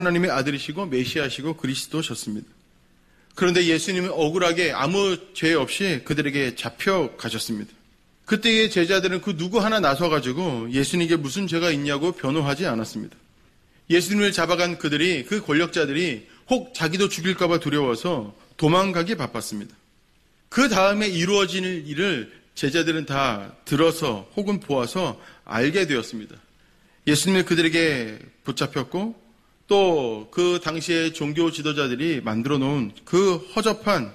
하나님의 아들이시고 메시아시고 그리스도셨습니다. 그런데 예수님은 억울하게 아무 죄 없이 그들에게 잡혀가셨습니다. 그때의 제자들은 그 누구 하나 나서가지고 예수님에게 무슨 죄가 있냐고 변호하지 않았습니다. 예수님을 잡아간 그들이, 그 권력자들이 혹 자기도 죽일까봐 두려워서 도망가기 바빴습니다. 그 다음에 이루어질 일을 제자들은 다 들어서 혹은 보아서 알게 되었습니다. 예수님은 그들에게 붙잡혔고 또 그 당시에 종교 지도자들이 만들어 놓은 그 허접한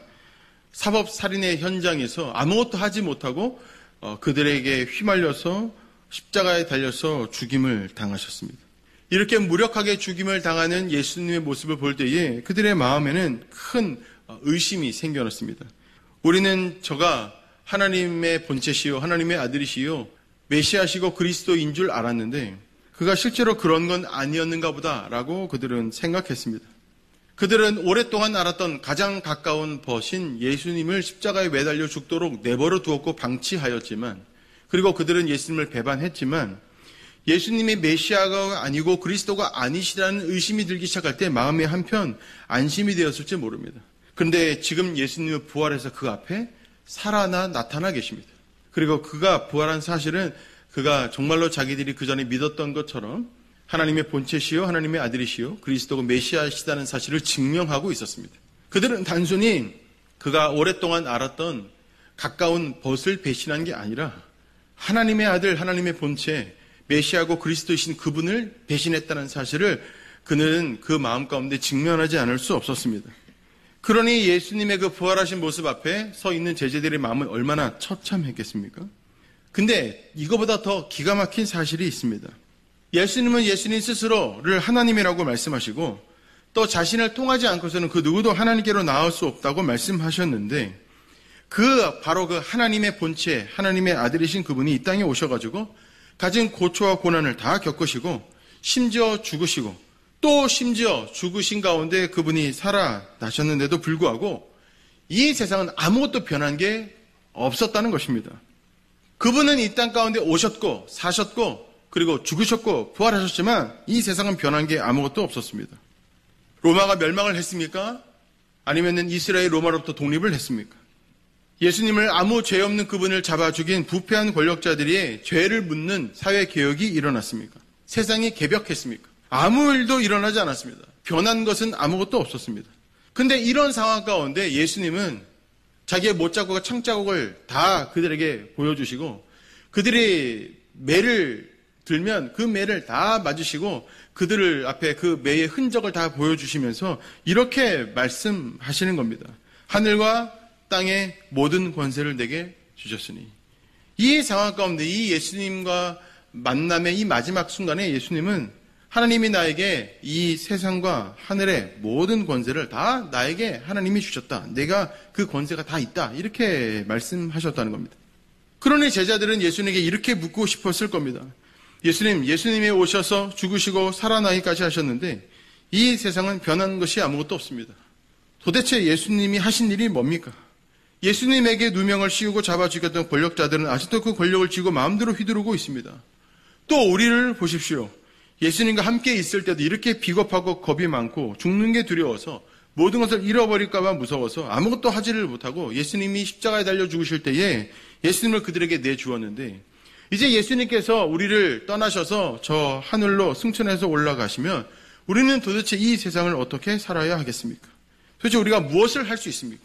사법살인의 현장에서 아무것도 하지 못하고 그들에게 휘말려서 십자가에 달려서 죽임을 당하셨습니다. 이렇게 무력하게 죽임을 당하는 예수님의 모습을 볼 때에 그들의 마음에는 큰 의심이 생겨났습니다. 우리는 저가 하나님의 본체시요 하나님의 아들이시요 메시아시고 그리스도인 줄 알았는데 그가 실제로 그런 건 아니었는가 보다라고 그들은 생각했습니다. 그들은 오랫동안 알았던 가장 가까운 벗인 예수님을 십자가에 매달려 죽도록 내버려 두었고 방치하였지만, 그리고 그들은 예수님을 배반했지만 예수님이 메시아가 아니고 그리스도가 아니시라는 의심이 들기 시작할 때 마음에 한편 안심이 되었을지 모릅니다. 그런데 지금 예수님은 부활해서 그 앞에 살아나 나타나 계십니다. 그리고 그가 부활한 사실은 그가 정말로 자기들이 그 전에 믿었던 것처럼 하나님의 본체시요 하나님의 아들이시요 그리스도가 메시아시다는 사실을 증명하고 있었습니다. 그들은 단순히 그가 오랫동안 알았던 가까운 벗을 배신한 게 아니라 하나님의 아들, 하나님의 본체, 메시아고 그리스도이신 그분을 배신했다는 사실을 그는 그 마음 가운데 직면하지 않을 수 없었습니다. 그러니 예수님의 그 부활하신 모습 앞에 서 있는 제자들의 마음은 얼마나 처참했겠습니까? 근데 이거보다 더 기가 막힌 사실이 있습니다. 예수님은 예수님 스스로를 하나님이라고 말씀하시고 또 자신을 통하지 않고서는 그 누구도 하나님께로 나올 수 없다고 말씀하셨는데 바로 그 하나님의 본체, 하나님의 아들이신 그분이 이 땅에 오셔가지고 가진 고초와 고난을 다 겪으시고 심지어 죽으시고 또 심지어 죽으신 가운데 그분이 살아나셨는데도 불구하고 이 세상은 아무것도 변한 게 없었다는 것입니다. 그분은 이 땅 가운데 오셨고 사셨고 그리고 죽으셨고 부활하셨지만 이 세상은 변한 게 아무것도 없었습니다. 로마가 멸망을 했습니까? 아니면 이스라엘 로마로부터 독립을 했습니까? 예수님을 아무 죄 없는 그분을 잡아 죽인 부패한 권력자들이 죄를 묻는 사회개혁이 일어났습니까? 세상이 개벽했습니까? 아무 일도 일어나지 않았습니다. 변한 것은 아무것도 없었습니다. 근데 이런 상황 가운데 예수님은 자기의 못자국과 창자국을 다 그들에게 보여주시고 그들이 매를 들면 그 매를 다 맞으시고 그들 앞에 그 매의 흔적을 다 보여주시면서 이렇게 말씀하시는 겁니다. 하늘과 땅의 모든 권세를 내게 주셨으니. 이 상황 가운데 이 예수님과 만남의 이 마지막 순간에 예수님은 하나님이 나에게 이 세상과 하늘의 모든 권세를 다 나에게 하나님이 주셨다. 내가 그 권세가 다 있다. 이렇게 말씀하셨다는 겁니다. 그러니 제자들은 예수님에게 이렇게 묻고 싶었을 겁니다. 예수님이 오셔서 죽으시고 살아나기까지 하셨는데 이 세상은 변한 것이 아무것도 없습니다. 도대체 예수님이 하신 일이 뭡니까? 예수님에게 누명을 씌우고 잡아 죽였던 권력자들은 아직도 그 권력을 쥐고 마음대로 휘두르고 있습니다. 또 우리를 보십시오. 예수님과 함께 있을 때도 이렇게 비겁하고 겁이 많고 죽는 게 두려워서 모든 것을 잃어버릴까 봐 무서워서 아무것도 하지를 못하고 예수님이 십자가에 달려 죽으실 때에 예수님을 그들에게 내주었는데 이제 예수님께서 우리를 떠나셔서 저 하늘로 승천해서 올라가시면 우리는 도대체 이 세상을 어떻게 살아야 하겠습니까? 도대체 우리가 무엇을 할 수 있습니까?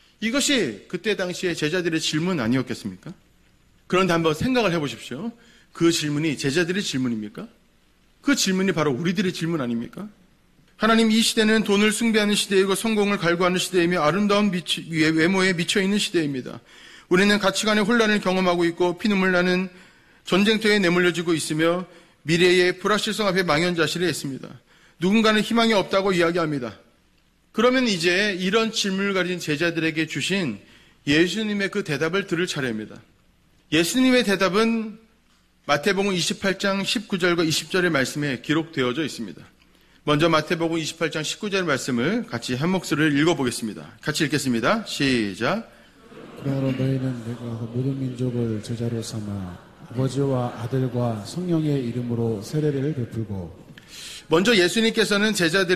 이것이 그때 당시에 제자들의 질문 아니었겠습니까? 그런데 한번 생각을 해보십시오. 그 질문이 제자들의 질문입니까? 그 질문이 바로 우리들의 질문 아닙니까? 하나님, 이 시대는 돈을 숭배하는 시대이고 성공을 갈구하는 시대이며 아름다운 외모에 미쳐있는 시대입니다. 우리는 가치관의 혼란을 경험하고 있고 피눈물 나는 전쟁터에 내몰려지고 있으며 미래의 불확실성 앞에 망연자실해 있습니다. 누군가는 희망이 없다고 이야기합니다. 그러면 이제 이런 질문을 가진 제자들에게 주신 예수님의 그 대답을 들을 차례입니다. 예수님의 대답은 마태복음 28장 19절과 20절의 말씀에 기록되어져 있습니다. 먼저 마태복음 28장 19절 말씀을 같이 한 목소리를 읽어보겠습니다. 같이 읽겠습니다. 시작. 그러므로 너희는 내가 모든 민족을 제자로 삼아 아버지와 아들과 성령의 이름으로 세례를 베풀고. 먼저 예수님께서는 제자들